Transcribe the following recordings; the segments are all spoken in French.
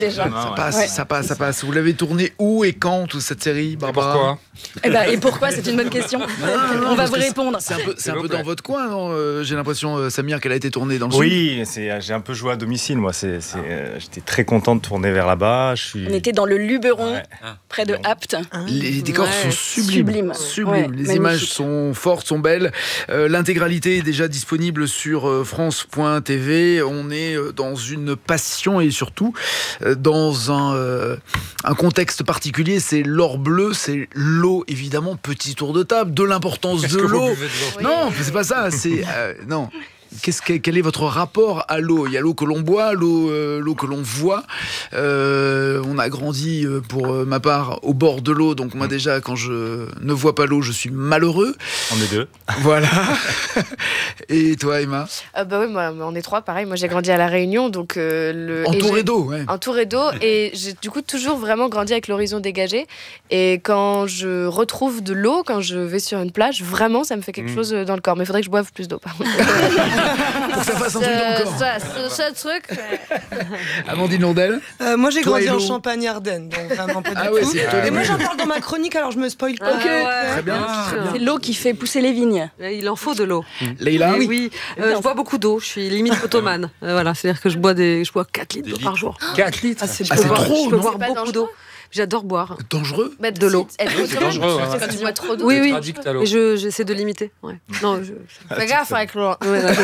déjà. Ça passe. Vous l'avez tourné où et quand, toute cette série, Barbara? Et pourquoi? C'est une bonne question. On va vous répondre. C'est un peu dans votre coin, non? J'ai l'impression, Samir, qu'elle a été tournée dans le sud. Oui, j'ai un peu joué à domicile, moi. J'étais très content de tourner vers là-bas. On était dans le Luberon, près de Apt. Les décors sont sublimes. Ouais, les images sont fortes, sont belles. L'intégralité est déjà disponible sur France.tv. On est dans une passion et surtout dans un contexte particulier. C'est l'or bleu, c'est l'eau, évidemment. Petit tour de table, de l'importance de l'eau. Non, c'est pas ça. C'est non. Quel est votre rapport à l'eau? Il y a l'eau que l'on boit, l'eau que l'on voit. On a grandi, pour ma part, au bord de l'eau. Donc moi déjà, quand je ne vois pas l'eau, je suis malheureux. On est deux. Voilà. Et toi, Emma? Oui, moi, on est trois, pareil. Moi, j'ai grandi à La Réunion, donc entouré d'eau, ouais. Entouré d'eau, et j'ai du coup toujours vraiment grandi avec l'horizon dégagé. Et quand je retrouve de l'eau, quand je vais sur une plage, vraiment, ça me fait quelque chose dans le corps. Mais il faudrait que je boive plus d'eau, par contre. Pour que ça fasse un truc dans le corps. C'est le truc. Amandine Londel? Moi, j'ai grandi en Champagne-Ardenne, donc vraiment pas du tout. Et moi, j'en parle dans ma chronique, alors je me spoil pas. Ok, très bien. C'est l'eau qui fait pousser les vignes. Il en faut de l'eau. Leïla? Oui. Je bois beaucoup d'eau. Je suis limite photomane. Voilà, c'est-à-dire que je bois 4 litres d'eau par jour. 4 litres? C'est trop, je peux non? boire beaucoup d'eau. J'adore boire. Dangereux? De l'eau. C'est dangereux. Quand tu bois trop d'eau. Oui. Et j'essaie de limiter. Ouais. Non, fais gaffe avec l'eau.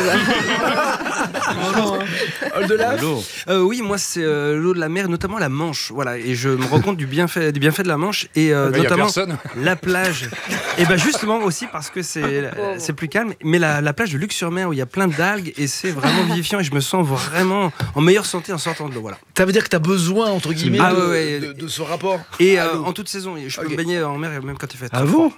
Oui, moi c'est l'eau de la mer, notamment la Manche. Voilà, et je me rends compte du bienfait de la Manche et notamment la plage. Et justement aussi parce que c'est plus calme. Mais la plage de Luc-sur-Mer où il y a plein d'algues et c'est vraiment vivifiant et je me sens vraiment en meilleure santé en sortant de l'eau. Voilà. Ça veut dire que tu as besoin entre guillemets de ce rapport. Et en toute saison, je peux me baigner en mer même quand il fait très froid.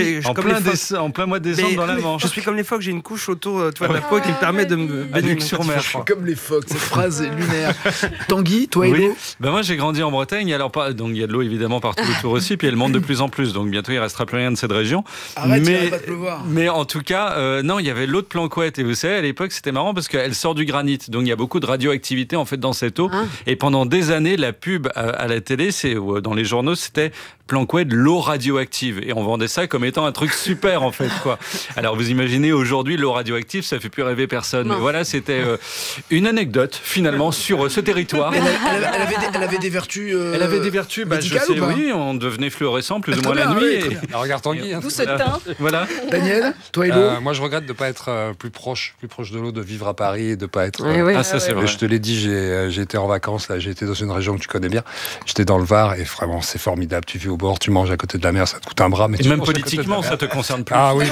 En plein mois de décembre dans la Manche. Je suis comme les phoques, j'ai une couche autour de la peau qui me permet de me baigner sur mer. Comme les phoques, cette phrase est lunaire. Tanguy, toi et l'eau? Moi j'ai grandi en Bretagne, alors donc il y a de l'eau évidemment partout autour aussi, puis elle monte de plus en plus, donc bientôt il restera plus rien de cette région. Arrête, il va pas te pleuvoir. Mais en tout cas, non, il y avait l'eau de Planquette, et vous savez, à l'époque c'était marrant parce qu'elle sort du granit, donc il y a beaucoup de radioactivité en fait dans cette eau, et pendant des années la pub à la télé, dans les journaux, c'était Planquette, l'eau radioactive, et on vendait ça comme étant un truc super en fait quoi. Alors vous imaginez aujourd'hui l'eau radioactive, ça fait plus rêver personne. Mais voilà, c'était une anecdote finalement sur ce territoire. Elle avait des vertus. Elle avait des vertus. Je sais, oui, on devenait fluorescent plus ou moins la nuit. Alors, regarde Tanguy. Tout ce teint. Voilà. Daniel, toi et l'eau? Moi, je regrette de ne pas être plus proche de l'eau, de vivre à Paris et de ne pas être. Ça c'est vrai. Je te l'ai dit, j'ai été en vacances là, j'ai été dans une région que tu connais bien. J'étais dans le Var et vraiment c'est formidable. Tu vis au bord, tu manges à côté de la mer, ça te coûte un bras. Mais et même politiquement, ça te concerne plus. Ah oui,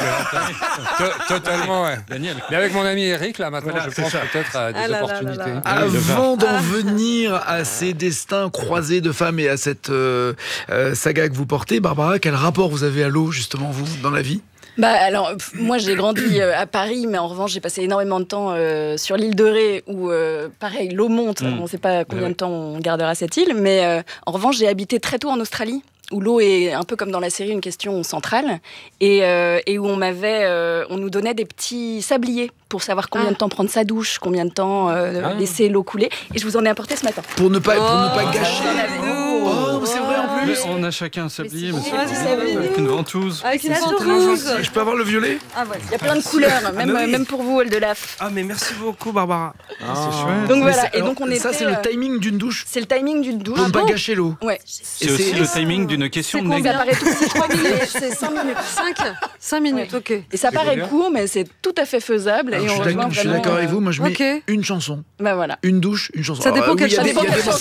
totalement, ouais. Daniel. Mais avec mon ami Eric, là maintenant, je pense peut-être à des opportunités. Avant d'en venir à ces destins croisés de femmes et à cette saga que vous portez, Barbara, quel rapport vous avez à l'eau justement vous dans la vie? Alors, moi j'ai grandi à Paris, mais en revanche j'ai passé énormément de temps sur l'île de Ré où pareil l'eau monte, on ne sait pas combien de temps on gardera cette île, mais en revanche j'ai habité très tôt en Australie, où l'eau est un peu comme dans la série une question centrale, et où on nous donnait des petits sabliers pour savoir combien de temps prendre sa douche, combien de temps laisser l'eau couler, et je vous en ai apporté ce matin. Pour ne pas gâcher. C'est vrai en plus. On a chacun un sablier, sablier. avec une ventouse. Avec une ventouse. Je peux avoir le violet? Il y a plein de couleurs, même pour vous, Oldelaf. Ah mais merci beaucoup Barbara. C'est chouette. Donc voilà, et donc on était. Ça c'est le timing d'une douche. C'est le timing d'une douche. Pour ne pas gâcher l'eau. Ouais. C'est aussi le timing d'une question de Ça négatif. paraît tout petit, 3 minutes, c'est 5 minutes. 5 minutes, ok. Et ça paraît court, mais c'est tout à fait faisable. Et Je suis d'accord avec vous, moi je mets une chanson. Voilà. Une douche, une chanson. Ça dépend quelle chanson.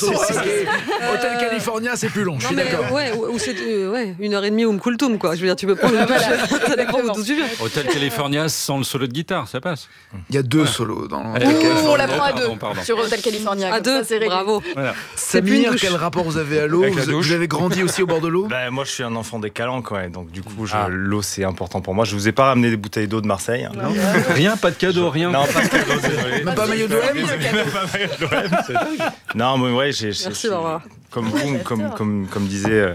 Hotel California, c'est plus long, je suis d'accord. Ou c'est 1h30 ou Mkultum, quoi. Je veux dire, tu peux prendre une douche, ça dépend d'où tu viens. Hotel California sans le solo de guitare, ça passe. Il y a 2 solos dans on la prend à 2 sur Hotel California. À 2, bravo. Samir, quel rapport vous avez à l'eau? Vous avez grandi aussi au bord de l'eau? Moi je suis un enfant des Calanques, donc du coup l'eau c'est important pour moi. Je vous ai pas ramené des bouteilles d'eau de Marseille. Non. Rien, pas de cadeau, rien. Non, pas de cadeau, désolé. Même pas maillot de l'OM? Même pas maillot de l'OM. Non, mais ouais, merci Barbara. Comme vous, comme disait,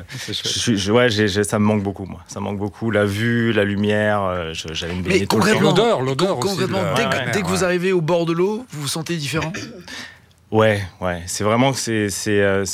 ça me manque beaucoup, moi. Ça me manque beaucoup, la vue, la lumière. J'allais me baigner tout le temps. L'odeur aussi. Dès que vous arrivez au bord de l'eau, vous vous sentez différent? Ouais, c'est vraiment que c'est